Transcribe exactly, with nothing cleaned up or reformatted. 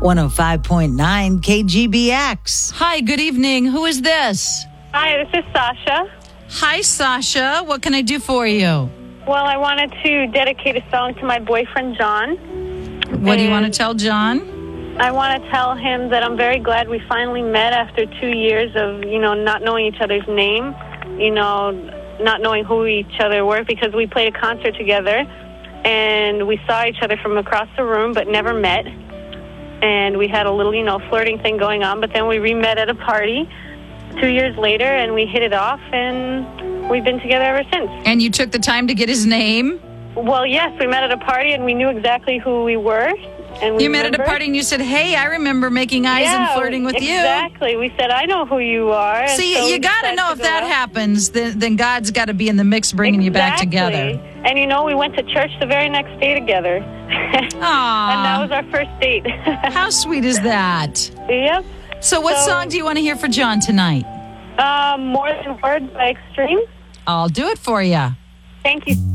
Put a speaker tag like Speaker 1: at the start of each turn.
Speaker 1: one oh five point nine K G B X.
Speaker 2: Hi, good evening. Who is this?
Speaker 3: Hi, this is Sasha.
Speaker 2: Hi, Sasha. What can I do for you?
Speaker 3: Well, I wanted to dedicate a song to my boyfriend, John.
Speaker 2: What do you want to tell John?
Speaker 3: I want to tell him that I'm very glad we finally met after two years of, you know, not knowing each other's name, you know, not knowing who each other were, because we played a concert together and we saw each other from across the room but never met. And we had a little, you know, flirting thing going on, but then we re-met at a party two years later and we hit it off and we've been together ever since.
Speaker 2: And you took the time to get his name?
Speaker 3: Well, yes, we met at a party and we knew exactly who we were. And we
Speaker 2: you met
Speaker 3: remembered.
Speaker 2: at a party and you said, hey, I remember making eyes
Speaker 3: yeah,
Speaker 2: and flirting with
Speaker 3: exactly.
Speaker 2: you.
Speaker 3: Exactly. We said, I know who you are.
Speaker 2: See,
Speaker 3: so
Speaker 2: you got to know if that
Speaker 3: out.
Speaker 2: happens, then, then God's got to be in the mix bringing
Speaker 3: exactly.
Speaker 2: you back together.
Speaker 3: And, you know, we went to church the very next day together.
Speaker 2: Aww.
Speaker 3: And that was our first date.
Speaker 2: How sweet is that?
Speaker 3: Yep.
Speaker 2: So what
Speaker 3: So-
Speaker 2: song do you want to hear for John tonight?
Speaker 3: Um, More Than Words by Extreme.
Speaker 2: I'll do it for you.
Speaker 3: Thank you.